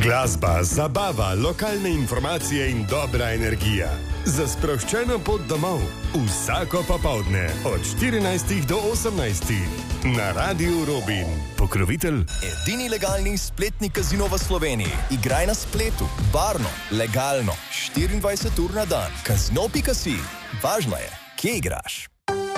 Glasba, zabava, lokalne informacije in dobra energija. Za sproščeno pot domov. Vsako popoldne od 14 do 18. Na Radiu Robin. Pokrovitelj. Edini legalni spletni kazino v Sloveniji. Igraj na spletu. Varno, legalno. 24 ur na dan. Kazino.si. Važno je, kje igraš.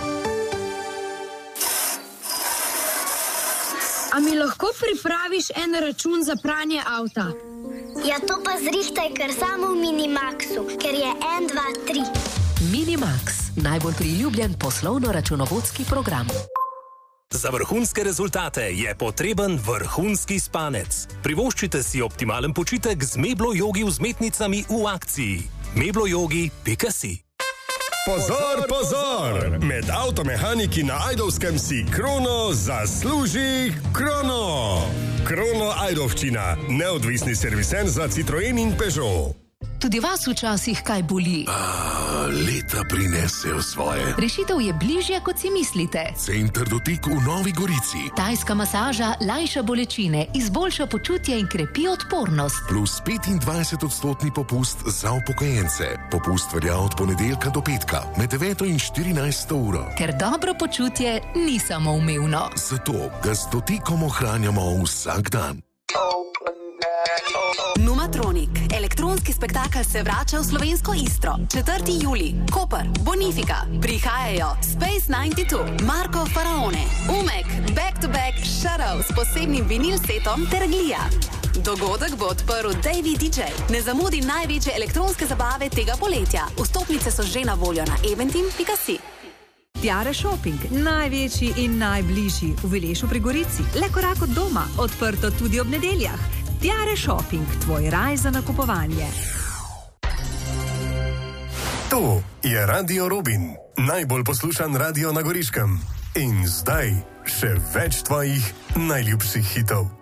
A mi lahko pripraviš en račun za pranje avta? Ja, to pa zrihtaj kar samo v Minimaxu, ker je 1, 2, 3. Minimax, najbolj priljubljen poslovno-računovodski program. Za vrhunske rezultate je potreben vrhunski spanec. Privoščite si optimalen počitek z Meblo Jogi vzmetnicami v akciji. meblojogi.si. Pozor, pozor! Med avtomehaniki na Ajdovskem si Krono zasluži Krono! Krono Ajdovščina, neodvisni servisen za Citroen in Peugeot. Tudi vas včasih kaj boli? Leta prinesejo svoje. Rešitev je bližje, kot si mislite. Center Dotik v Novi Gorici. Tajska masaža lajša bolečine, izboljša počutje in krepi odpornost. Plus 25% popust za upokojence. Popust velja od ponedeljka do petka, med 9 in 14 uro. Ker dobro počutje ni samoumevno. Zato ga s Dotikom ohranjamo vsak dan. Numatronik. Elektronski spektakel se vrača v slovensko Istro. 4. julij. Koper, Bonifika. Prihajajo Space 92, Marko Faraone, Umek, Back to Back, Shadow s posebnim vinil setom ter Glija. Dogodek bo odprl Davey DJ. Ne zamudi največje elektronske zabave tega poletja. Vstopnice so že na voljo na eventim.si. Tiare Shopping, največji in najbližji v Vilešu pri Gorici. Le korak od doma, odprto tudi ob nedeljah. Tiare Shopping, tvoj raj za nakupovanje. To je Radio Robin, najbolj poslušan radio na Goriškem. In zdaj še več tvojih najljubših hitov.